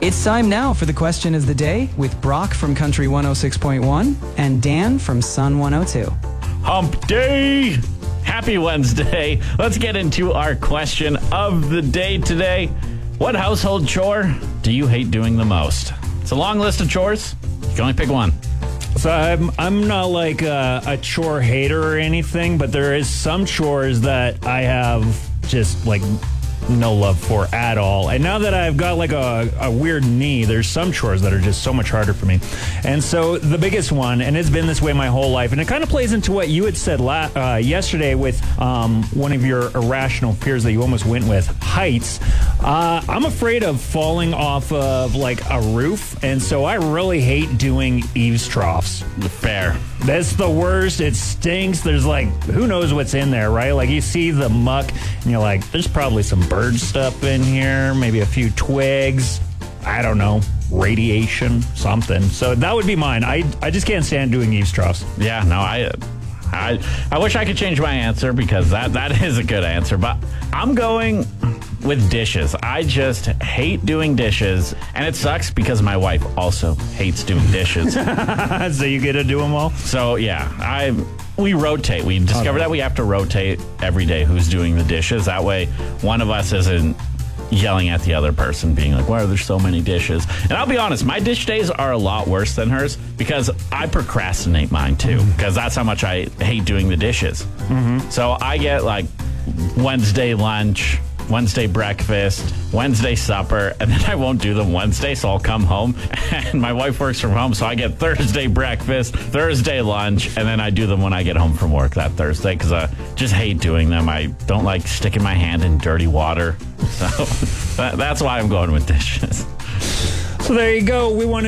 It's time now for the question of the day with Brock from Country 106.1 and Dan from Sun 102. Hump Day! Happy Wednesday. Let's get into our question of the day today. What household chore do you hate doing the most? It's a long list of chores. You can only pick one. So I'm not like a chore hater or anything, but there is some chores that I have just like no love for at all. And now that I've got like a weird knee, there's some chores that are just so much harder for me. And so the biggest one, and it's been this way my whole life, and it kind of plays into what you had said yesterday with one of your irrational fears that you almost went with, heights. I'm afraid of falling off of like a roof, and so I really hate doing eaves troughs. Fair. That's the worst. It stinks. There's like, who knows what's in there, right? Like you see the muck and you're like, there's probably some bird stuff in here, maybe a few twigs. I don't know, radiation, something. So that would be mine. I just can't stand doing eaves troughs. Yeah, no, I wish I could change my answer because that is a good answer, but I'm going with dishes. I just hate doing dishes, and it sucks because my wife also hates doing dishes. So you get to do them all? So yeah, we rotate. We discovered that we have to rotate every day who's doing the dishes. That way one of us isn't yelling at the other person being like, why are there so many dishes? And I'll be honest, my dish days are a lot worse than hers because I procrastinate mine too, because that's how much I hate doing the dishes. Mm-hmm. So I get like Wednesday lunch, Wednesday breakfast, Wednesday supper, and then I won't do them Wednesday, so I'll come home, and my wife works from home, so I get Thursday breakfast, Thursday lunch, and then I do them when I get home from work that Thursday, because I just hate doing them. I don't like sticking my hand in dirty water, so that's why I'm going with dishes. So there you go. We want